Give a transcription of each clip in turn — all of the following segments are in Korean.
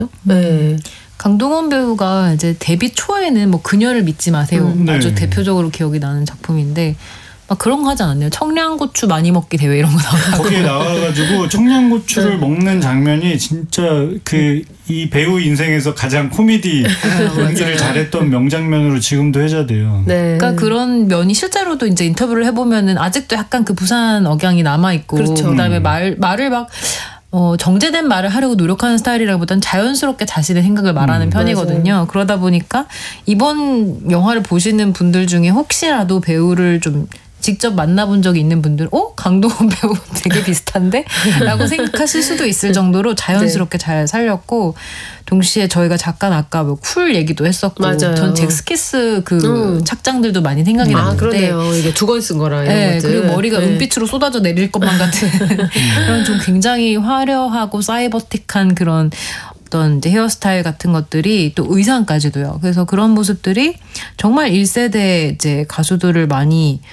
네. 강동원 배우가 이제 데뷔 초에는 뭐 그녀를 믿지 마세요. 아주 네. 대표적으로 기억이 나는 작품인데 막 그런 거 하지 않았나요? 청양고추 많이 먹기 대회 이런 거 나와가지고 거기에 나와가지고 청양고추를 먹는 장면이 진짜 이 배우 인생에서 가장 코미디 연기를 잘했던 명장면으로 지금도 회자돼요. 네. 그러니까 그런 면이 실제로도 이제 인터뷰를 해보면은 아직도 약간 그 부산 억양이 남아있고 그렇죠. 그다음에 말을 막 정제된 말을 하려고 노력하는 스타일이라기보다는 자연스럽게 자신의 생각을 말하는 편이거든요. 맞아요. 그러다 보니까 이번 영화를 보시는 분들 중에 혹시라도 배우를 좀 직접 만나본 적이 있는 분들 강동원 배우 되게 비슷한데? 라고 생각하실 수도 있을 정도로 자연스럽게 잘 살렸고 동시에 저희가 잠깐 아까 뭐 쿨 얘기도 했었고 맞아요. 전 잭스키스 그 착장들도 많이 생각이 나는데 그러네요. 이게 두 권 쓴 거라 이런 네, 것들. 그리고 머리가 네. 은빛으로 쏟아져 내릴 것만 같은 그런 좀 굉장히 화려하고 사이버틱한 그런 어떤 이제 헤어스타일 같은 것들이 또 의상까지도요. 그래서 그런 모습들이 정말 1세대 이제 가수들을 많이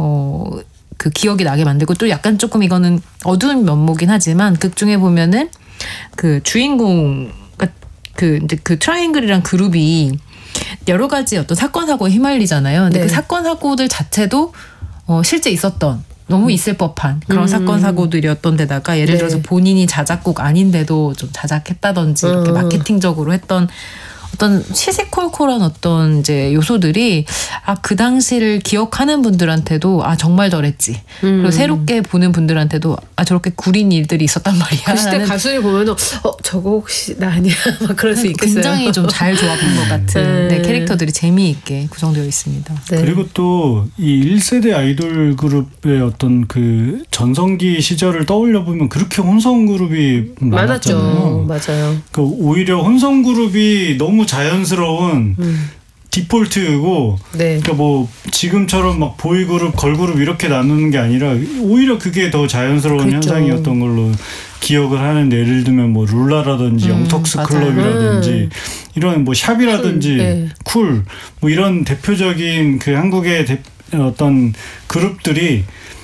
그 기억이 나게 만들고 또 약간 조금 이거는 어두운 면모긴 하지만 극 중에 보면은 그 주인공 이제 그 트라이앵글이란 그룹이 여러 가지 어떤 사건 사고에 휘말리잖아요. 근데 네. 그 사건 사고들 자체도 실제 있었던 너무 있을 법한 그런 사건 사고들이었던 데다가 예를 네. 들어서 본인이 자작곡 아닌데도 좀 자작했다든지 이렇게 마케팅적으로 했던 어떤 시시콜콜한 어떤 이제 요소들이 그 당시를 기억하는 분들한테도 정말 저랬지. 그리고 새롭게 보는 분들한테도 저렇게 구린 일들이 있었단 말이야. 그 시대 가수를 보면은 저거 혹시 나 아니야? 막 그럴 수 있겠어요. 굉장히 좀 잘 조합한 것 같은 네. 캐릭터들이 재미있게 구성되어 있습니다. 네. 그리고 또 이 1세대 아이돌 그룹의 어떤 그 전성기 시절을 떠올려 보면 그렇게 혼성 그룹이 많았잖아요. 맞아요. 그 오히려 혼성 그룹이 너무 자연스러운 디폴트고, 네. 그러니까 뭐 지금처럼 막 보이그룹, 걸그룹 이렇게 나누는 게 아니라 오히려 그게 더 자연스러운 그렇죠. 현상이었던 걸로 기억을 하는데, 예를 들면 뭐 룰라라든지 영턱스 맞아요. 클럽이라든지 이런 뭐 샵이라든지 네. 쿨 뭐 이런 대표적인 그 한국의 어떤 그룹들이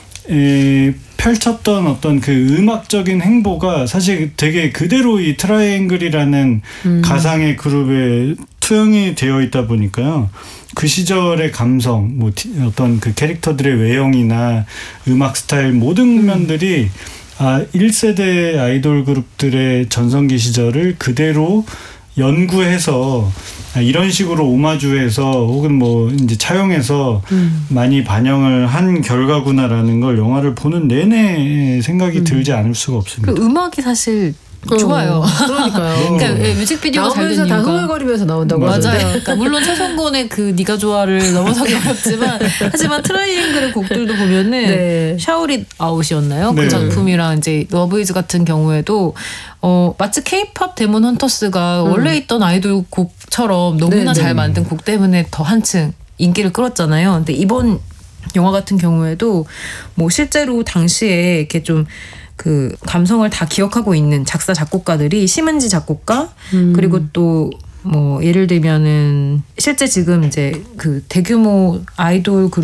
펼쳤던 어떤 그 음악적인 행보가 사실 되게 그대로 이 트라이앵글이라는 가상의 그룹에 투영이 되어 있다 보니까요. 그 시절의 감성, 뭐 어떤 그 캐릭터들의 외형이나 음악 스타일 모든 면들이 1세대 아이돌 그룹들의 전성기 시절을 그대로 연구해서 이런 식으로 오마주해서 혹은 뭐 이제 차용해서 많이 반영을 한 결과구나라는 걸 영화를 보는 내내 생각이 들지 않을 수가 없습니다. 그 음악이 사실 좋아요. 그러니까요. 그러니까 뮤직비디오가 잘 된 나오면서 다 이유가 흥얼거리면서 나온다고 맞아요. 하던데. 그러니까 물론 최성곤의 그 네가 좋아를 넘어서기 어렵지만 하지만 트라이앵글의 곡들도 보면은 네. 샤오릿 아웃이었나요? 네. 그 작품이랑 이제 러브이즈 같은 경우에도 마치 K-팝 데몬 헌터스가 원래 있던 아이돌 곡처럼 너무나 네, 잘 네. 만든 곡 때문에 더 한층 인기를 끌었잖아요. 근데 이번 영화 같은 경우에도 뭐 실제로 당시에 이렇게 좀 그 감성을 다 기억하고 있는 작사 작곡가들이 심은지 작곡가 그리고 또 뭐 예를 들면은 실제 지금 이제 그 대규모 아이돌 그룹